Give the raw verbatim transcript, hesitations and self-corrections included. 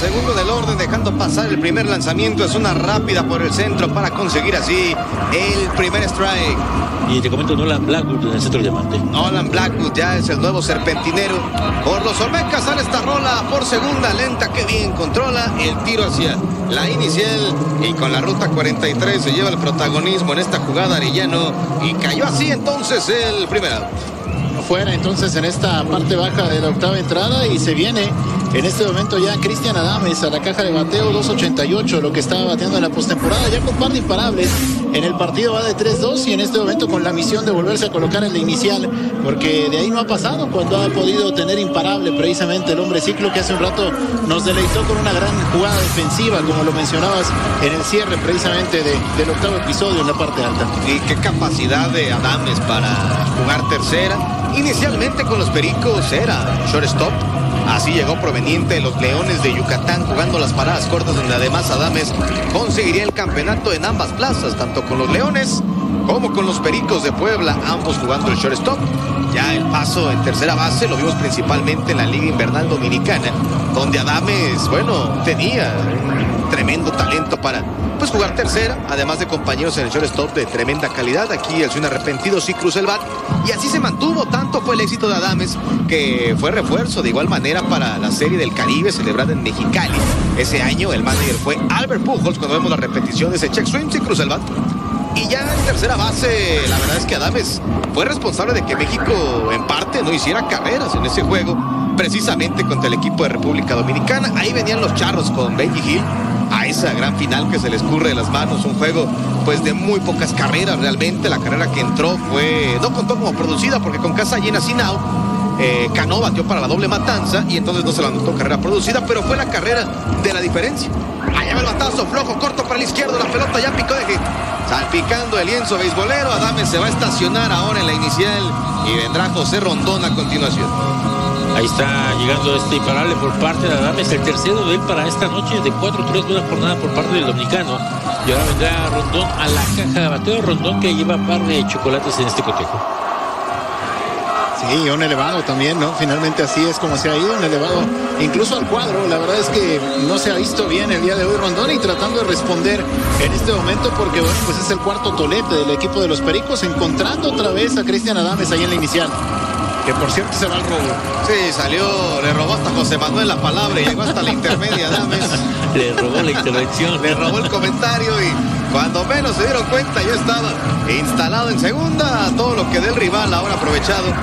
segundo del orden, dejando pasar el primer lanzamiento. Es una rápida por el centro para conseguir así el primer strike. Y te comento, Nolan Blackwood en el centro diamante. Nolan Blackwood ya es el nuevo serpentinero. Por los Olmecas sale esta rola por segunda, lenta, que bien controla el tiro hacia la inicial. Y con la ruta cuarenta y tres se lleva el protagonismo en esta jugada Arellano. Y cayó así entonces el primer out. Fuera entonces en esta parte baja de la octava entrada y se viene en este momento ya Cristian Adames a la caja de bateo, dos ochenta y ocho, lo que estaba bateando en la postemporada, ya con par de imparables. En el partido va de tres dos y en este momento con la misión de volverse a colocar en la inicial, porque de ahí no ha pasado cuando ha podido tener imparable precisamente el hombre ciclo, que hace un rato nos deleitó con una gran jugada defensiva, como lo mencionabas en el cierre precisamente de, del octavo episodio en la parte alta. Y qué capacidad de Adames para jugar tercera. Inicialmente con los Pericos era shortstop. Así llegó proveniente de los Leones de Yucatán, jugando las paradas cortas, donde además Adames conseguiría el campeonato en ambas plazas, tanto con los Leones como con los Pericos de Puebla, ambos jugando el shortstop. Ya el paso en tercera base lo vimos principalmente en la Liga Invernal Dominicana, donde Adames, bueno, tenía un tremendo talento para pues jugar tercera, además de compañeros en el shortstop de tremenda calidad. Aquí el swing arrepentido sí cruza el bat, y así se mantuvo. Tanto fue el éxito de Adames que fue refuerzo de igual manera para la Serie del Caribe celebrada en Mexicali. Ese año el manager fue Albert Pujols. Cuando vemos la repetición de ese check swing, sí cruza el bat. Y ya en tercera base, la verdad es que Adames fue responsable de que México en parte no hiciera carreras en ese juego, precisamente contra el equipo de República Dominicana. Ahí venían los Charros con Benji Hill a esa gran final que se les escurre de las manos. Un juego pues de muy pocas carreras realmente. La carrera que entró fue, no contó como producida, porque con casa llena sin out, eh, Cano batió para la doble matanza y entonces no se la anotó carrera producida, pero fue la carrera de la diferencia. Allá va el batazo flojo, corto para el izquierdo, la pelota ya picó de hit. Salpicando el lienzo beisbolero, Adames se va a estacionar ahora en la inicial y vendrá José Rondón a continuación. Ahí está llegando este imparable por parte de Adames, el tercero de él para esta noche, de cuatro tres, buena jornada por parte del dominicano. Y ahora vendrá Rondón a la caja de bateo. Rondón, que lleva par de chocolates en este cotejo. Sí, un elevado también, ¿no? Finalmente así es como se ha ido, un elevado incluso al cuadro. La verdad es que no se ha visto bien el día de hoy Rondón, y tratando de responder en este momento, porque bueno, pues es el cuarto tolete del equipo de los Pericos, encontrando otra vez a Cristian Adames ahí en la inicial, que por cierto se va al robo. Sí, salió, le robó hasta José Manuel la palabra y llegó hasta la intermedia Adames. Le robó la intervención. Le robó el comentario y cuando menos se dieron cuenta ya estaba instalado en segunda. Todo lo que del rival ahora aprovechado